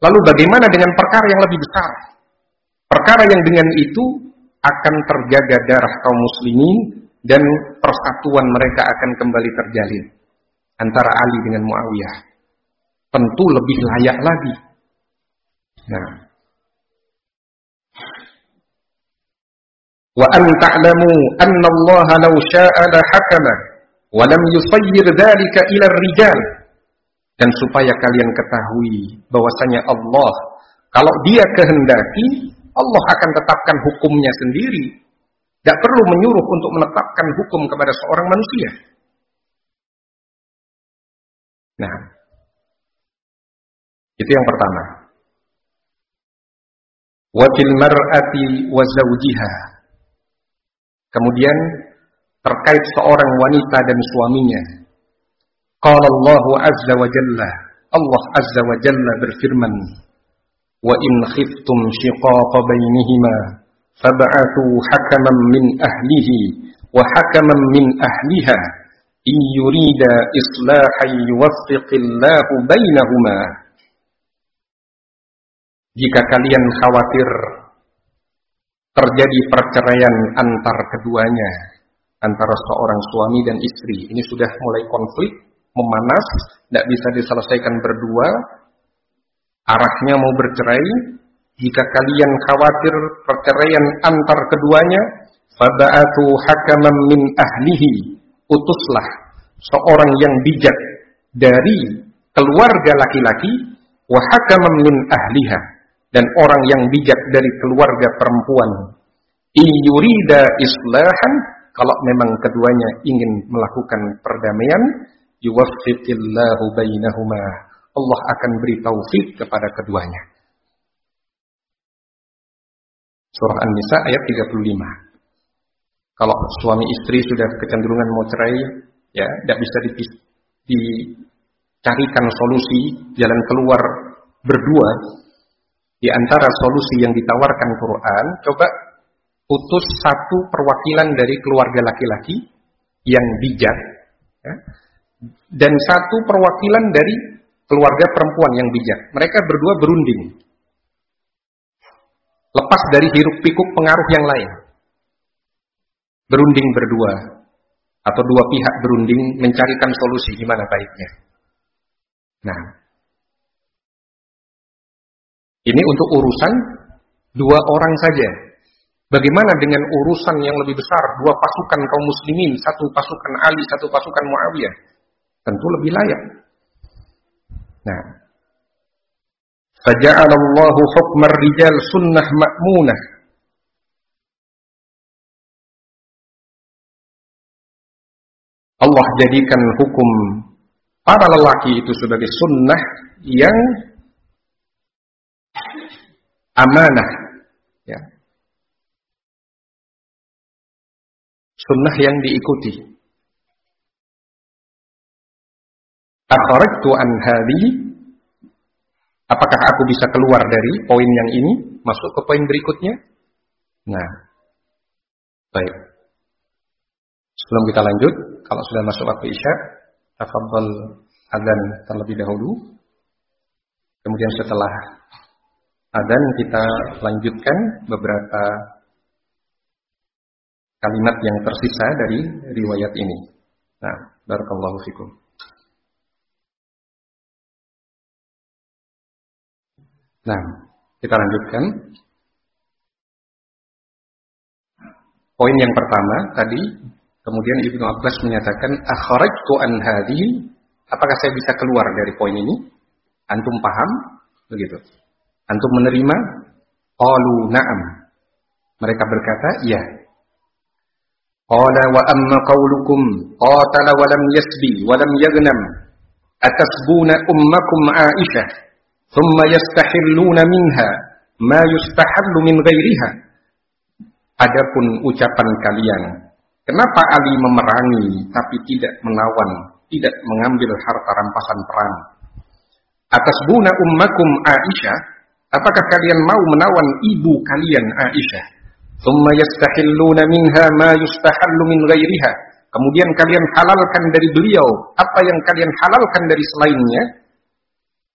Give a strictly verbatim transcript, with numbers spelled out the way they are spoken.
Lalu bagaimana dengan perkara yang lebih besar? Perkara yang dengan itu akan terjaga darah kaum muslimin dan persatuan mereka akan kembali terjalin antara Ali dengan Muawiyah. Tentu lebih layak lagi. Nah, wa an ta'lamu anna Allah law syaa'a la hakama wa lam yusayyir dzalika ila ar-rijal. Dan supaya kalian ketahui bahwasanya Allah kalau Dia kehendaki, Allah akan tetapkan hukumnya sendiri. Tidak perlu menyuruh untuk menetapkan hukum kepada seorang manusia. Nah, itu yang pertama. Wa fil mar'ati wa zawjiha. Kemudian terkait seorang wanita dan suaminya. Qala Allah azza wa jalla, Allah azza wa jalla berfirman, wa in khiftum shiqaqa bainihima fab'athu hakaman min ahlihi wa hakaman min ahliha in yurida islahan yuwaffiqillahu bainahuma. Jika kalian khawatir terjadi perceraian antar keduanya, antara seorang suami dan istri, ini sudah mulai konflik, memanas, tidak bisa diselesaikan berdua, arahnya mau bercerai. Jika kalian khawatir perceraian antar keduanya, faba'atu hakaman min ahlihi, utuslah seorang yang bijak dari keluarga laki-laki, wa hakaman min ahliha, dan orang yang bijak dari keluarga perempuan. Iyurida islahan, kalau memang keduanya ingin melakukan perdamaian, yuwaffiqillahu bainahuma, Allah akan beri taufik kepada keduanya. Surah An-Nisa ayat tiga puluh lima. Kalau suami istri sudah kecenderungan mau cerai, ya, tidak bisa dicarikan solusi, jalan keluar berdua. Di antara solusi yang ditawarkan Quran, coba utus satu perwakilan dari keluarga laki-laki yang bijak, ya, dan satu perwakilan dari keluarga perempuan yang bijak. Mereka berdua berunding, lepas dari hiruk pikuk pengaruh yang lain. Berunding berdua, atau dua pihak berunding mencarikan solusi gimana baiknya. Nah, ini untuk urusan dua orang saja. Bagaimana dengan urusan yang lebih besar, dua pasukan kaum muslimin, satu pasukan Ali, satu pasukan Muawiyah? Tentu lebih layak. Nah, faja'alallahu hukmar rijal sunnah ma'munah. Allah jadikan hukum para lelaki itu sebagai sunnah yang amanah, ya. Sunnah yang diikuti. Akharajtu an hadhihi, apakah aku bisa keluar dari poin yang ini masuk ke poin berikutnya? Nah, baik. Sebelum kita lanjut, kalau sudah masuk waktu Isya, tafadhal adzan terlebih dahulu. Kemudian setelah adzan kita lanjutkan beberapa kalimat yang tersisa dari riwayat ini. Nah, barakallahu fikum. Nah, kita lanjutkan. Poin yang pertama tadi, kemudian Ibnu Abbas menyatakan, akharajtu an hadhihi, apakah saya bisa keluar dari poin ini? Antum paham? Begitu. Antum menerima? Qalu na'am. Mereka berkata, ya. Qala wa amma qawlukum qatala wa lam yasbi wa lam yaghnam atasbuna ummakum Aisyah thumma yastahilluna minha ma yustahallu min ghairiha. Adapun ucapan kalian, kenapa Ali memerangi tapi tidak melawan, tidak mengambil harta rampasan perang? Atasbuna ummakum Aisyah, apakah kalian mau menawan ibu kalian Aisyah? Thumma yastahilluna minha ma yustahallu min ghairiha. Kemudian kalian halalkan dari beliau apa yang kalian halalkan dari selainnya.